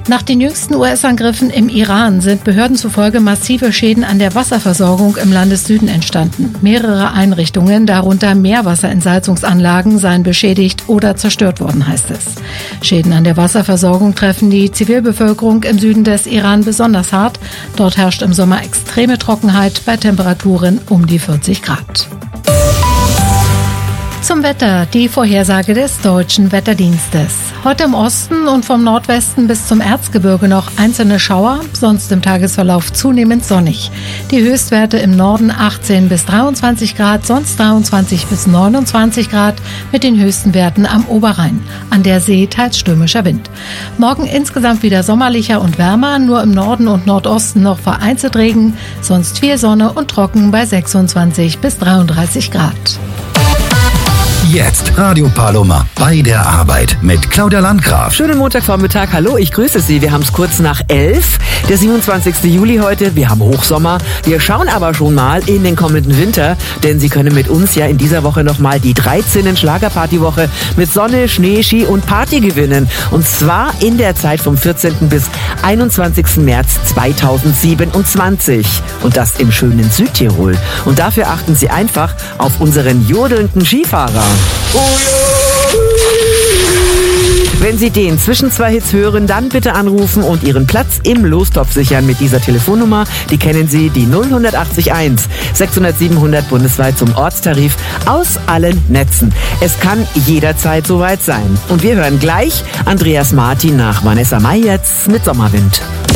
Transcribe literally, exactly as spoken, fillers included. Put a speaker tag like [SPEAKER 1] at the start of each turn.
[SPEAKER 1] Nach den jüngsten U S-Angriffen im Iran sind Behörden zufolge massive Schäden an der Wasserversorgung im Landessüden entstanden. Mehrere Einrichtungen, darunter Meerwasserentsalzungsanlagen, seien beschädigt oder zerstört worden, heißt es. Schäden an der Wasserversorgung treffen die Zivilbevölkerung im Süden des Iran besonders hart. Dort herrscht im Sommer extreme Trockenheit bei Temperaturen um die vierzig Grad. Zum Wetter, die Vorhersage des Deutschen Wetterdienstes. Heute im Osten und vom Nordwesten bis zum Erzgebirge noch einzelne Schauer, sonst im Tagesverlauf zunehmend sonnig. Die Höchstwerte im Norden achtzehn bis dreiundzwanzig Grad, sonst dreiundzwanzig bis neunundzwanzig Grad mit den höchsten Werten am Oberrhein. An der See teils stürmischer Wind. Morgen insgesamt wieder sommerlicher und wärmer, nur im Norden und Nordosten noch vereinzelt Regen, sonst viel Sonne und trocken bei sechsundzwanzig bis dreiunddreißig Grad.
[SPEAKER 2] Jetzt Radio Paloma bei der Arbeit mit Claudia Landgraf.
[SPEAKER 3] Schönen Montagvormittag. Hallo, ich grüße Sie. Wir haben es kurz nach elf. Der siebenundzwanzigsten Juli heute. Wir haben Hochsommer. Wir schauen aber schon mal in den kommenden Winter, denn Sie können mit uns ja in dieser Woche nochmal die dreizehnte Schlagerpartywoche mit Sonne, Schnee, Ski und Party gewinnen. Und zwar in der Zeit vom vierzehnten bis einundzwanzigsten März zweitausendsiebenundzwanzig. Und das im schönen Südtirol. Und dafür achten Sie einfach auf unseren jodelnden Skifahrer. Wenn Sie den zwischen zwei Hits hören, dann bitte anrufen und Ihren Platz im Lostopf sichern mit dieser Telefonnummer. Die kennen Sie, die null acht eins sechshundert siebenhundert bundesweit zum Ortstarif aus allen Netzen. Es kann jederzeit soweit sein. Und wir hören gleich Andreas Martin nach Vanessa Mai jetzt mit Sommerwind.